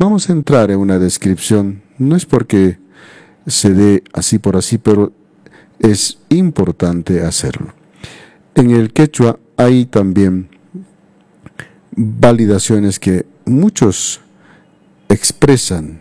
Vamos a entrar en una descripción, no es porque se dé así por así, pero es importante hacerlo. En el quechua hay también validaciones que muchos expresan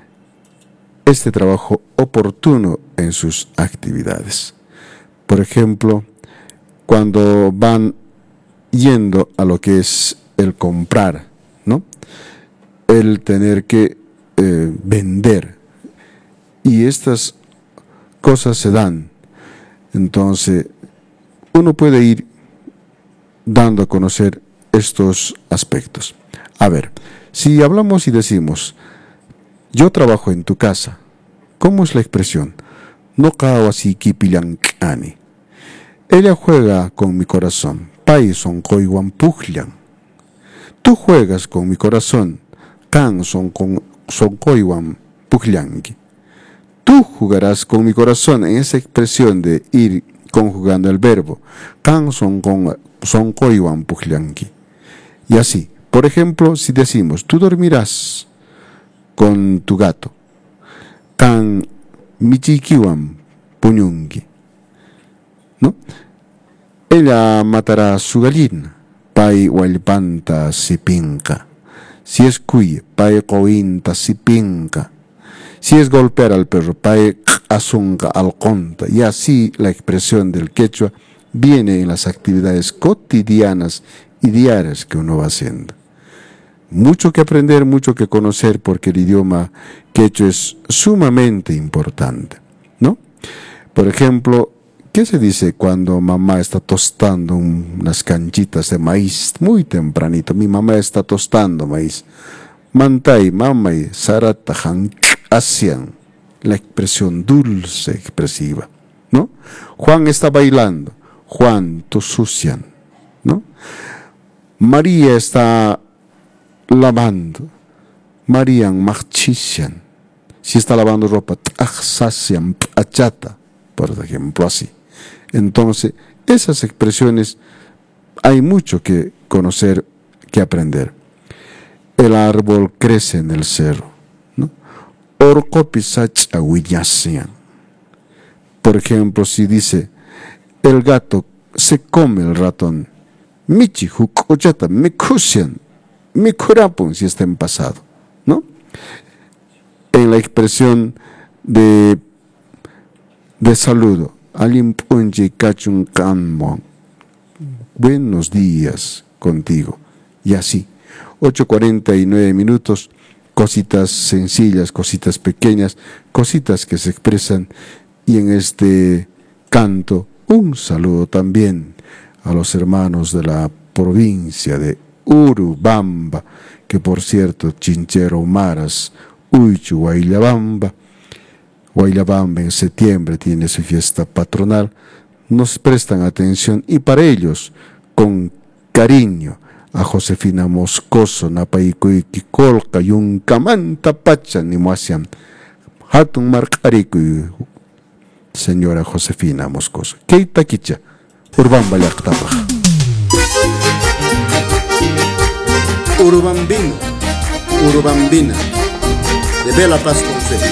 este trabajo oportuno en sus actividades. Por ejemplo, cuando van yendo a lo que es el comprar, ¿no? El tener que vender. Y estas cosas se dan. Entonces, uno puede ir dando a conocer estos aspectos. A ver, si hablamos y decimos, yo trabajo en tu casa, ¿cómo es la expresión? No kawasi kipillankani. Ella juega con mi corazón. Pai son koiwan pujlan. Tú juegas con mi corazón. Kan son koiwan pujlanki. Tú jugarás con mi corazón, en esa expresión de ir conjugando el verbo. Kan son koiwan pujlanki. Y así, por ejemplo, si decimos, tú dormirás con tu gato. Kan michikiwan puñunki. ¿No? Ella matará a su gallina. Pai hualpanta sipinka. Si es cuy, pai cointa sipinka. Si es golpear al perro, pai asunga al conta. Y así la expresión del quechua viene en las actividades cotidianas y diarias que uno va haciendo. Mucho que aprender, mucho que conocer, porque el idioma quechua es sumamente importante, ¿no? Por ejemplo, ¿qué se dice cuando mamá está tostando unas canchitas de maíz muy tempranito? Mi mamá está tostando maíz. Mantay, mamay, saratajan, asian. La expresión dulce, expresiva, ¿no? Juan está bailando. Juan, tu sucian, ¿no? María está lavando. Marian, machisian. Si está lavando ropa, sasian, achata, por ejemplo, así. Entonces, esas expresiones hay mucho que conocer, que aprender. El árbol crece en el cerro, ¿no? Orcopisach aguillasian. Por ejemplo, si dice, el gato se come el ratón. Michi hukuchata, mikusian, mikurapun, si está en pasado, ¿no? En la expresión de saludo, alimpunji kachun kanmon, buenos días contigo, y así. 8:49, cositas sencillas, cositas pequeñas, cositas que se expresan, y en este canto un saludo también a los hermanos de la provincia de Urubamba, que por cierto, Chinchero Maras, Uychu, Guaylabamba en septiembre tiene su fiesta patronal, nos prestan atención, y para ellos, con cariño, a Josefina Moscoso, Napayikuy Kikolka, Yunkamanta Pacha, Nimuasian, Hatun Markarikuy, señora Josefina Moscoso. Keita Kicha, Urbamba Llaqtapaj. Urubambino, Urubambina, de Bella Paz con fe.